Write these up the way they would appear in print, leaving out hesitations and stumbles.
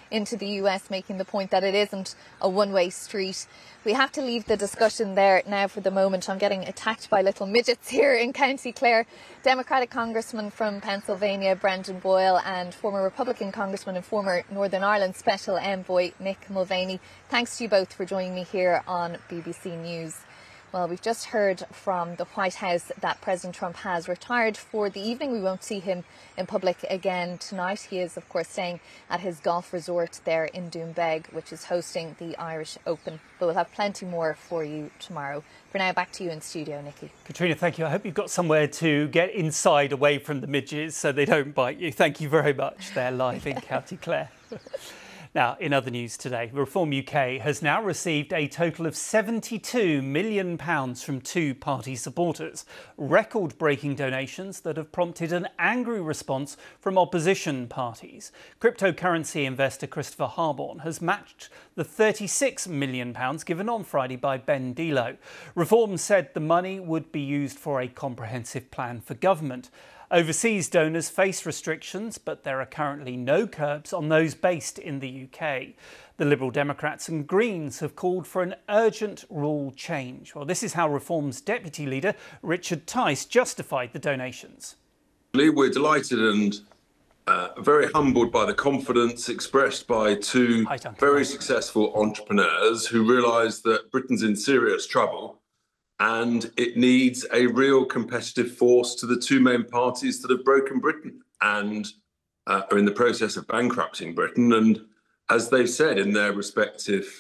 into the US, making the point that it isn't a one-way street. We have to leave the discussion there now for the moment. I'm getting attacked by little midgets here in County Clare. Democratic Congressman from Pennsylvania, Brendan Boyle, and former Republican Congressman and former Northern Ireland Special Envoy, Nick Mulvaney. Thanks to you both for joining me here on BBC News. Well, we've just heard from the White House that President Trump has retired for the evening. We won't see him in public again tonight. He is, of course, staying at his golf resort there in Doombeg, which is hosting the Irish Open. But we'll have plenty more for you tomorrow. For now, back to you in studio, Nikki. Katrina, thank you. I hope you've got somewhere to get inside away from the midges so they don't bite you. Thank you very much. They're live in County Clare. Now, in other news today, Reform UK has now received a total of £72 million from two party supporters, record-breaking donations that have prompted an angry response from opposition parties. Cryptocurrency investor Christopher Harborne has matched the £36 million given on Friday by Ben Delo. Reform said the money would be used for a comprehensive plan for government. Overseas donors face restrictions, but there are currently no curbs on those based in the UK. The Liberal Democrats and Greens have called for an urgent rule change. Well, this is how Reform's deputy leader, Richard Tice, justified the donations. We're delighted and very humbled by the confidence expressed by two very successful entrepreneurs who realise that Britain's in serious trouble and it needs a real competitive force to the two main parties that have broken Britain and are in the process of bankrupting Britain. And as they've said in their respective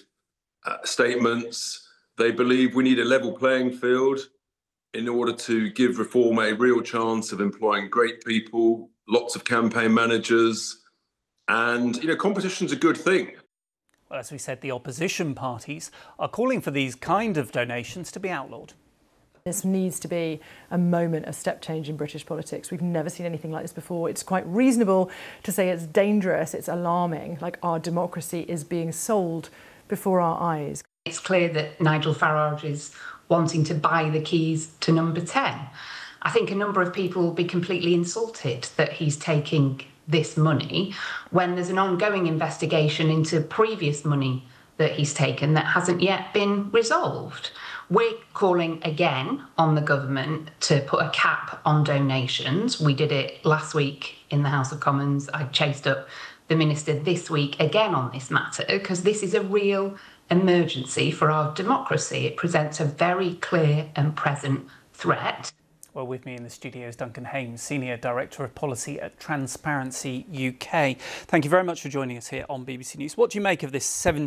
statements, they believe we need a level playing field in order to give Reform a real chance of employing great people, lots of campaign managers, and, competition's a good thing. Well, as we said, the opposition parties are calling for these kind of donations to be outlawed. This needs to be a moment of step change in British politics. We've never seen anything like this before. It's quite reasonable to say it's dangerous, it's alarming, like our democracy is being sold before our eyes. It's clear that Nigel Farage is wanting to buy the keys to number 10. I think a number of people will be completely insulted that he's taking this money when there's an ongoing investigation into previous money that he's taken that hasn't yet been resolved. We're calling again on the government to put a cap on donations. We did it last week in the House of Commons. I chased up the Minister this week again on this matter because this is a real emergency for our democracy. It presents a very clear and present threat. Well, with me in the studio is Duncan Hames, Senior Director of Policy at Transparency UK. Thank you very much for joining us here on BBC News. What do you make of this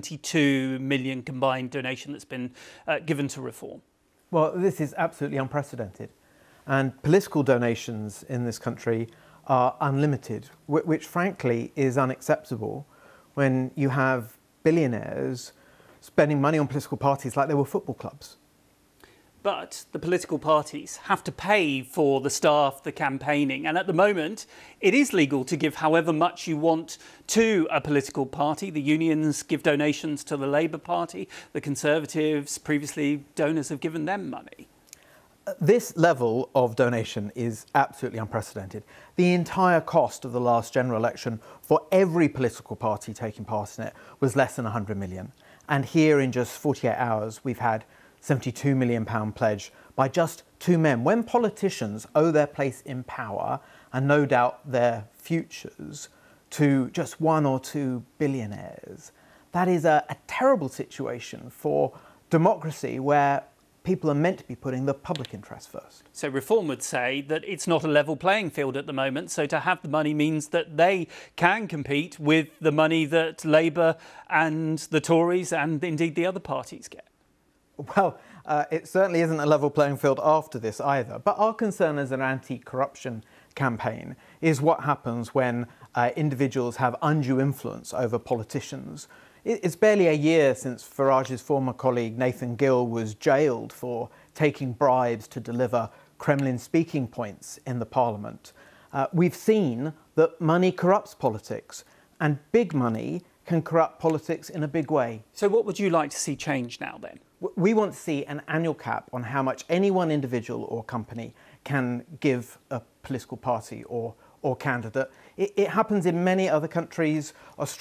72 million combined donation that's been given to Reform? Well, this is absolutely unprecedented. And political donations in this country are unlimited, which frankly is unacceptable when you have billionaires spending money on political parties like they were football clubs. But the political parties have to pay for the staff, the campaigning. And at the moment, it is legal to give however much you want to a political party. The unions give donations to the Labour Party. The Conservatives, previously, donors have given them money. This level of donation is absolutely unprecedented. The entire cost of the last general election for every political party taking part in it was less than 100 million. And here in just 48 hours, we've had £72 million pledge by just two men. When politicians owe their place in power and no doubt their futures to just one or two billionaires, that is a terrible situation for democracy where people are meant to be putting the public interest first. So Reform would say that it's not a level playing field at the moment. So to have the money means that they can compete with the money that Labour and the Tories and indeed the other parties get. Well, it certainly isn't a level playing field after this either. But our concern as an anti-corruption campaign is what happens when individuals have undue influence over politicians. It's barely a year since Farage's former colleague Nathan Gill was jailed for taking bribes to deliver Kremlin speaking points in the parliament. We've seen that money corrupts politics, and big money can corrupt politics in a big way. So what would you like to see change now then? We want to see an annual cap on how much any one individual or company can give a political party or candidate. It happens in many other countries.